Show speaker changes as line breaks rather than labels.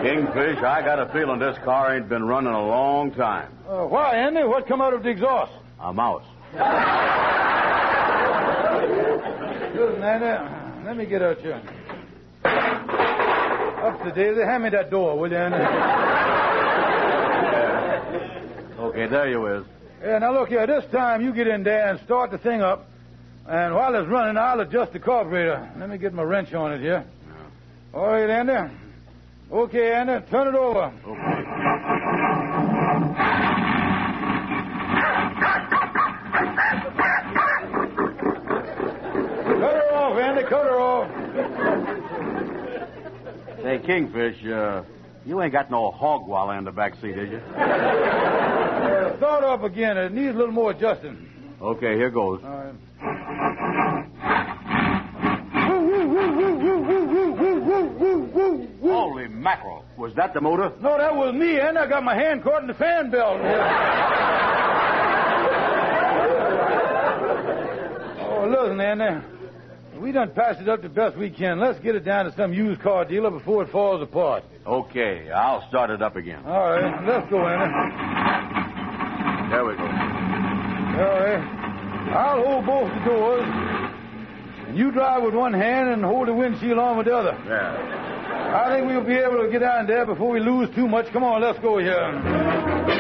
Kingfish, I got a feeling this car ain't been running a long time.
Why, Andy? What come out of the exhaust?
A mouse.
Listen, Andy, let me get out here. Up to Daisy. Hand me that door, will you, Andy?
Okay, there you is.
Yeah, now look here. This time you get in there and start the thing up. And while it's running, I'll adjust the carburetor. Let me get my wrench on it here. Yeah. All right, Andy. Okay, Andy, turn it over.
Okay.
Cut her off, Andy, cut her off.
Say, Kingfish, you ain't got no hog wallow in the back seat, did you?
Start off again. It needs a little more adjusting.
Okay, here goes.
All right.
Holy mackerel. Was that the motor?
No, that was me, and I got my hand caught in the fan belt. Oh, listen, Andy. We done patched it up the best we can. Let's get it down to some used car dealer before it falls apart.
Okay, I'll start it up again.
All right, let's go, Andy.
There we go.
All right. I'll hold both the doors. And you drive with one hand and hold the windshield on with the other.
Yeah.
I think we'll be able to get down there before we lose too much. Come on, let's go here.